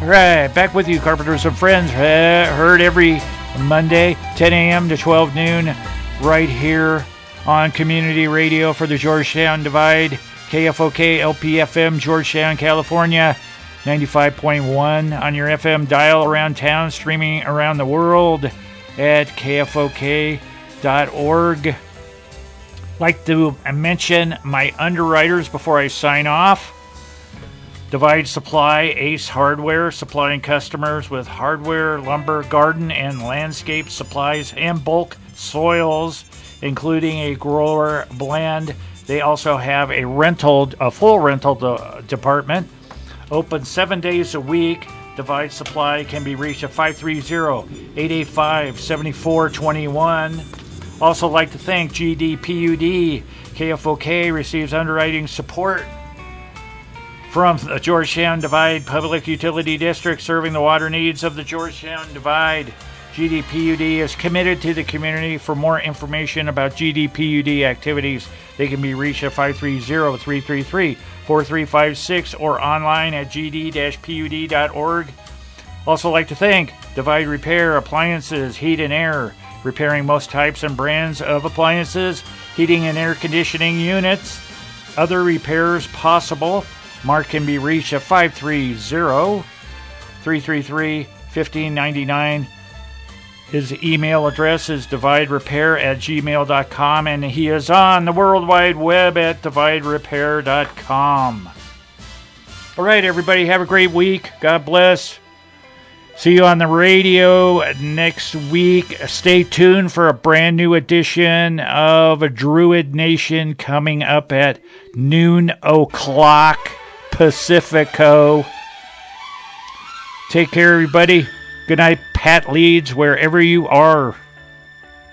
All right, back with you, Carpenters and Friends. Heard every Monday, 10 a.m. to 12 noon, right here on Community Radio for the Georgetown Divide, KFOK LPFM, Georgetown, California, 95.1 on your FM dial around town, streaming around the world at KFOK.org. Like to mention my underwriters before I sign off. Divide Supply, Ace Hardware, supplying customers with hardware, lumber, garden, and landscape supplies and bulk soils, including a grower blend. They also have a full rental department. Open 7 days a week. Divide Supply can be reached at 530-885-7421. Also like to thank GDPUD. KFOK receives underwriting support from the Georgetown Divide Public Utility District, serving the water needs of the Georgetown Divide. GDPUD is committed to the community. For more information about GDPUD activities, they can be reached at 530-333-4356 or online at gd-pud.org. Also like to thank Divide Repair Appliances, Heat and Air, repairing most types and brands of appliances, heating and air conditioning units, other repairs possible. Mark can be reached at 530-333-1599. His email address is dividerepair@gmail.com, and he is on the World Wide Web at dividerepair.com. All right, everybody, have a great week. God bless. See you on the radio next week. Stay tuned for a brand new edition of Druid Nation coming up at noon o'clock Pacifico. Take care, everybody. Good night, Pat Leeds, wherever you are.